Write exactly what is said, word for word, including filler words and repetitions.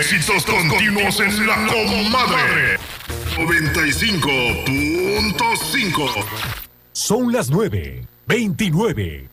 Éxitos continuos en la comadre. noventa y cinco punto cinco. Son las nueve, veintinueve.